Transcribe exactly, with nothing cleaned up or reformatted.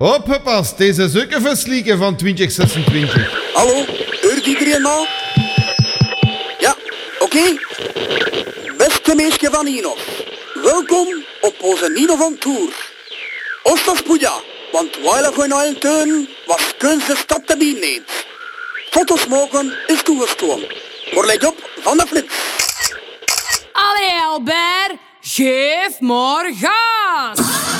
Opgepast, deze is ook een verslieken van twintig zesentwintig. Hallo, hoort iedereen nou? Ja, oké. Okay. Beste meisje van Nino, welkom op onze Nino van Tour. Ostas Puja, want wij gaan al teun was kunst de stad te bieden neemt. Foto's mogen is toegestoken. Maar let op van de flits. Allee Albert, geef maar gas!